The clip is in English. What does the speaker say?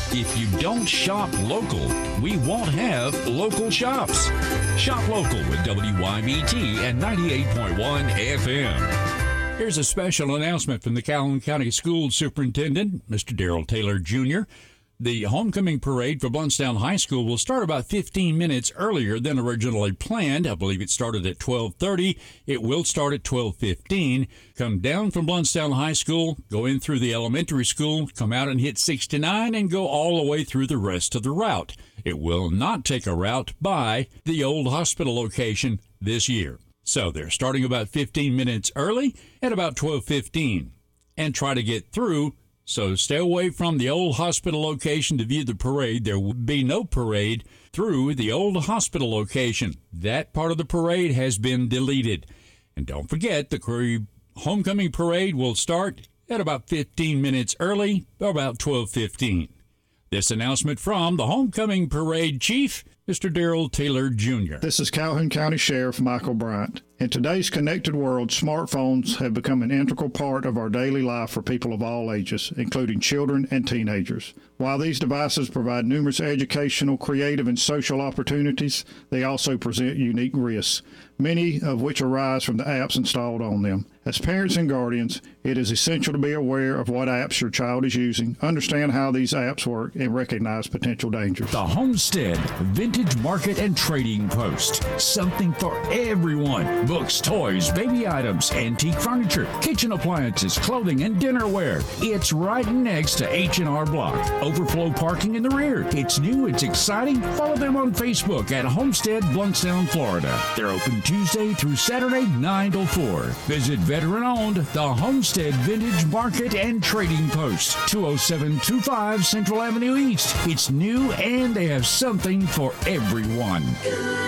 If you don't shop local, we won't have local shops. Shop local with WYBT and 98.1 FM. Here's a special announcement from the Calhoun County School Superintendent, Mr. Darrell Taylor Jr. The homecoming parade for Blountstown High School will start about 15 minutes earlier than originally planned. I believe it started at 12:30. It will start at 12:15. Come down from Blountstown High School, go in through the elementary school, come out and hit 69, and go all the way through the rest of the route. It will not take a route by the old hospital location this year. So they're starting about 15 minutes early at about 12:15. And try to get through. So stay away from the old hospital location to view the parade. There will be no parade through the old hospital location. That part of the parade has been deleted. And don't forget, the homecoming parade will start at about 15 minutes early, about 12:15. This announcement from the homecoming parade chief, Mr. Darrell Taylor Jr. This is Calhoun County Sheriff Michael Bryant. In today's connected world, smartphones have become an integral part of our daily life for people of all ages, including children and teenagers. While these devices provide numerous educational, creative, and social opportunities, they also present unique risks, many of which arise from the apps installed on them. As parents and guardians, it is essential to be aware of what apps your child is using, understand how these apps work, and recognize potential dangers. The Homestead Vintage Market and Trading Post. Something for everyone. Books, toys, baby items, antique furniture, kitchen appliances, clothing, and dinnerware. It's right next to H&R Block. Overflow parking in the rear. It's new, it's exciting. Follow them on Facebook at Homestead Blountstown, Florida. They're open Tuesday through Saturday, 9 till 4. Visit veteran-owned The Homestead Vintage Market and Trading Post, 20725 Central Avenue East. It's new and they have something for everyone.